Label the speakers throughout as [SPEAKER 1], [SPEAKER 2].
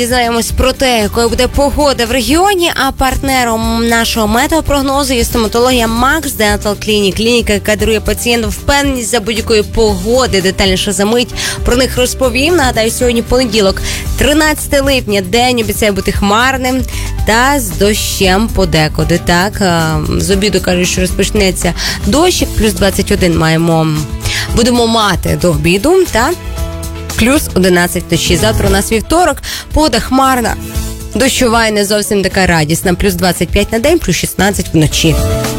[SPEAKER 1] Дізнаємось про те, якою буде погода в регіоні, а партнером нашого метеопрогнозу є стоматологія Max Dental Clinic. Клініка, яка дарує пацієнтам впевненість за будь-якої погоди. Детальніше за мить про них розповім. Нагадаю, сьогодні понеділок, 13 липня, день обіцяє бути хмарним та з дощем подекуди. Так, з обіду кажуть, що розпочнеться дощик, плюс 21 будемо мати до обіду, та плюс 11 вночі. Завтра у нас вівторок, погода хмарна, дощова і не зовсім така радісна. Плюс 25 на день, плюс 16 вночі.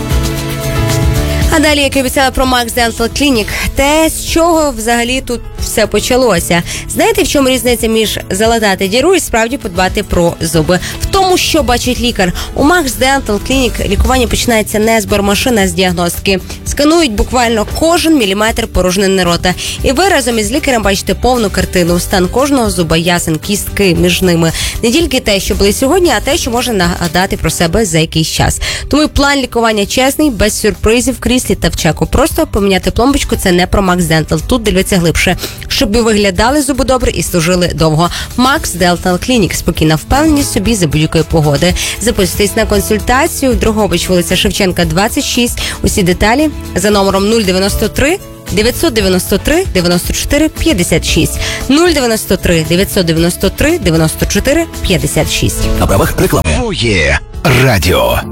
[SPEAKER 1] А далі, як і обіцяла про Max Dental Clinic, те, з чого взагалі тут все почалося. Знаєте, в чому різниця між залатати діру і справді подбати про зуби? В тому, що бачить лікар. У Max Dental Clinic лікування починається не з бормашини, а з діагностики. Сканують буквально кожен міліметр порожнини рота. І ви разом із лікарем бачите повну картину. Стан кожного зуба, ясен, кістки між ними. Не тільки те, що були сьогодні, а те, що може нагадати про себе за якийсь час. Тому і план лікування чесний, без сюрпризів, кріслі та в чеку. Просто поміняти пломбочку – це не про Max Dental. Тут дивляться глибше. Щоб ви виглядали зуби добре і служили довго. Max Dental Clinic. Спокійна впевненість собі за будь-якої погоди. Записуйтесь на консультацію. Дрогобич, вулиця Шевченка, 26. Усі деталі за номером 093 993 94 56. 093 993 94 56.
[SPEAKER 2] На правах реклами. Твоє радіо.